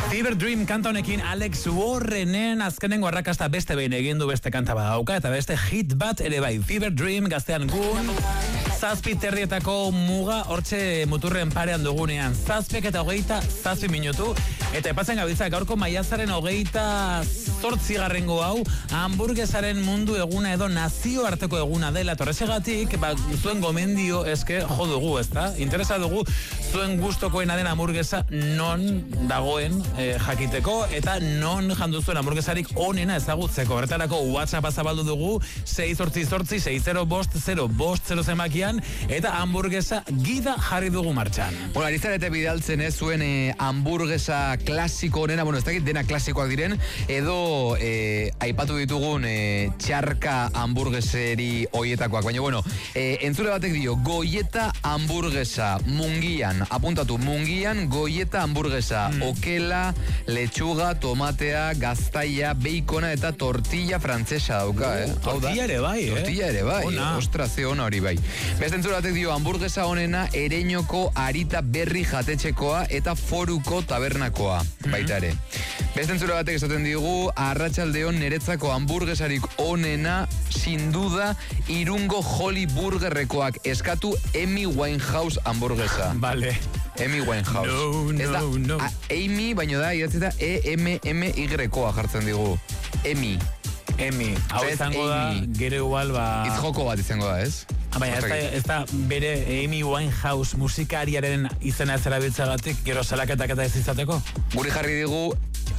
Fever Dream kanta honekin Alex Warrenen azkenengo arrakasta beste behin egin du beste kanta bat dauka eta beste hit bat ere bai. Fever Dream gaztean gun 7:30 muga hortxe muturren parean dugunean 7:27 minutu eta epatzen gabiltza gaurko maiatzaren 28 hau hamburguesaren mundu eguna edo nazioarteko eguna dela torresegatik zuen gomendio eske jo dugu, ezta? Interesa dugu zuen gustokoena den hamburguesa non dagoen jakiteko eta non jandu zuen hamburguesarik onena ezagutzeko. Horretarako WhatsApp zabaldu dugu 688-605-050 zenbakian eta hamburguesa gida jarri dugu martxan. Bueno, arizarete bidaltzen ez zuen hamburguesa klasiko onena, bueno, ez dakit dena klasikoak diren, edo aipatu ditugun txarka hamburgueseri hoietakoak. Baina, bueno, entzule batek dio, goieta hamburguesa, Mungian, apuntatu, Mungian, goieta hamburguesa, okela, lechuga, tomatea, gaztaia, beikona eta tortilla frantzesa dauka, Tortilla ere bai, Tortilla ere bai, ostras, ze ona hori bai. Beste entzule batek dio, hamburguesa onena, Ereñoko Arita Berri jatetxekoa eta Foruko tabernakoa, baita ere. Beste entzule batek esaten digu, arratsaldeon niretzako hamburguesarik onena, sin duda, Irungo Holy Burgerrekoak, eskatu Amy Winehouse hamburguesa. Vale. Amy Winehouse. No. Amy, baino da, idatzita EMMY-koa jartzen digu. Amy. Hau izango da, gero igual Itzjoko bat izango da, ez? Baina ez da bere Amy Winehouse musikariaren izena ez erabiltzagatik gero salaketak eta ez izateko? Guri jarri digu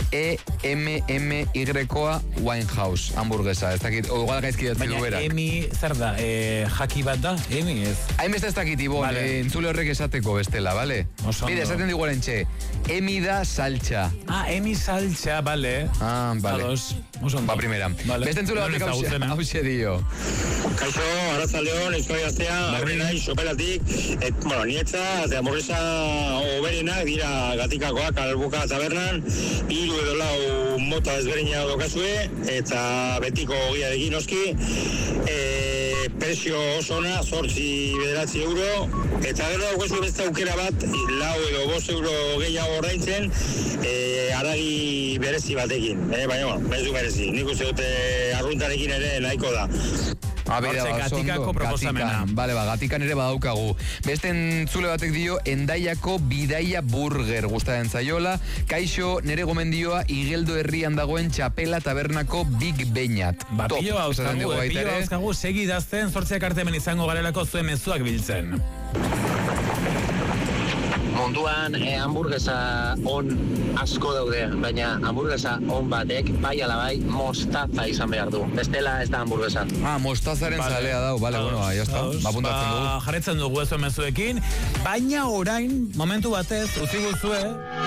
EMMY-koa Winehouse hamburguesa, ez dakit, igual gaizki datzi du berak. Baina Amy, zer da, jaki bat da, Amy ez? Hainbeste ez dakit, Ibon, entzule horrek esateko bestela, bale? Bide, esaten digu erentxe, Amy da saltxa. Amy saltxa, bale. Bale. Ba, primera. Beste entzule batek hause dio. Kaixo, arratzaldeon, Euskal Gaztea, gaurri nahi, sopelatik, bueno, nietza, hamburguesa oberenak dira Gatikakoak, Albuka tabernan, 3 edo 4 mota ezberdina dokazue, eta betiko giarekin noski, prezio oso ona, 8-9 euro, eta gero daukazu beste aukera bat, 4 edo 5 euro gehiago ordaintzen, haragi berezi batekin, baina, mezu berezi, nik uste dute arruntarekin ere nahiko da. Gatikako proposamena. Bale, Gatikan ere badaukagu. Beste entzule batek dio, Endaiako Bidaia Burger gustatzen zaiola. Kaixo, nere gomendioa Igeldo herrian dagoen Txapela tabernako Big Beñat. Pillo hauzkagu, segi idazten, 8 arte hemen izango garelako zuen mezuak biltzen. Munduan hamburguesa on asko daude, baina hamburguesa on batek bai ala bai mostaza izan behar du. Bestela ez da hamburguesa. Mostazaren zalea dau, bale, bueno, ya está. Apuntatzen dugu. Jarretzen dugu ez mezuekin, baina orain, momentu batez, utzi guzue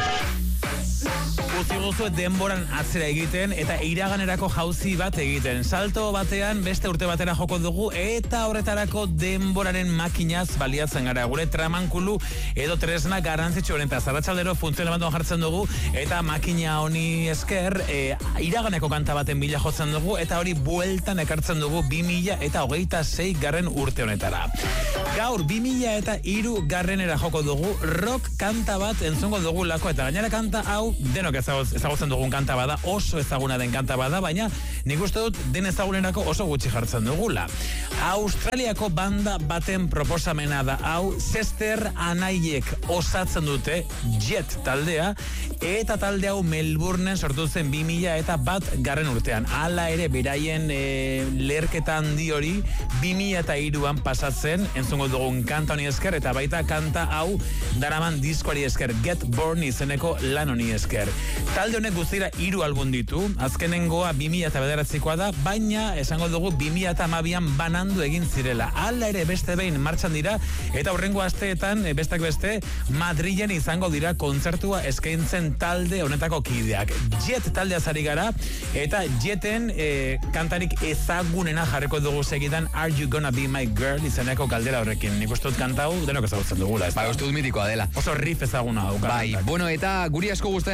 denboran atzera egiten eta iraganerako jauzi bat egiten. Salto batean beste urte batera joko dugu eta horretarako denboraren makinaz baliatzen gara. Gure tramankulu edo tresna garrantzitsu honen eta zarratxaldero funtzionamenduan jartzen dugu eta makina honi esker iraganeko kanta baten bila jotzen dugu eta hori bueltan ekartzen dugu 2026 garren urte honetara. Gaur 2003 garrenera joko dugu rock kanta bat entzungo dugu lako eta gainera kanta hau denok ezagutzen dugun kanta bada, oso ezaguna den kanta bada, baina nik uste dut den ezagunerako oso gutxi jartzen dugula. Australiako banda baten proposamena da, hau Chester anaiek osatzen dute Jet taldea, eta talde hau Melbourneen sortu zen 2001 garren urtean. Hala ere, beraien leherketa handi hori 2003an pasatzen, entzungo dugun kanta honi esker, eta baita kanta hau daraman diskoari esker, Get Born izeneko lan honi esker. Talde honek guztira 3 album ditu, azkenengoa 2009koa da, baina esango dugu 2012an banandu egin zirela. Hala ere beste behin martxan dira, eta hurrengo asteetan bestak beste Madrilen izango dira kontzertua eskaintzen talde honetako kideak. Jet taldea zari gara, eta Jeten kantarik ezagunena jarriko dugu segidan Are You Gonna Be My Girl izeneko galdera horrekin. Nik uste dut kantau denok ezagutzen dugula. Uste dut mitikoa dela. Oso riff ezaguna dauka. Bueno, eta guri asko gustatzen zaigu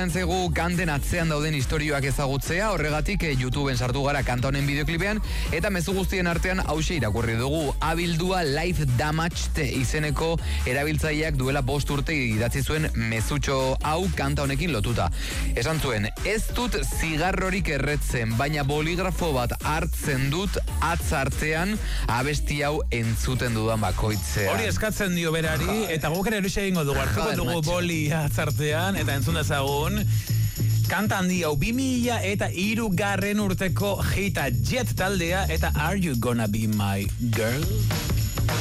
dugu kanten atzean dauden istorioak ezagutzea, horregatik YouTubeen sartu gara kanta honen bideoklipean, eta mezu guztien artean hause irakurri dugu. Abildua Life Damaged izeneko erabiltzaileak duela 5 urte idatzi zuen mezutxo hau kanta honekin lotuta. Esan zuen, ez dut zigarrorik erretzen, baina boligrafo bat hartzen dut atzartean abesti hau entzuten dudan bakoitzean. Hori eskatzen dio berari, eta guk ere horixe egingo dugu, hartuko dugu boli atzartean, eta entzun dezagun, kanta handi hau 2003 urteko hita Jet taldea, eta Are You Gonna Be My Girl?